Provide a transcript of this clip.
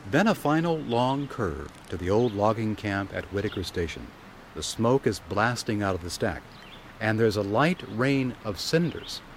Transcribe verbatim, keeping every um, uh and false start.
Then a final long curve to the old logging camp at Whitaker Station. The smoke is blasting out of the stack, and there's a light rain of cinders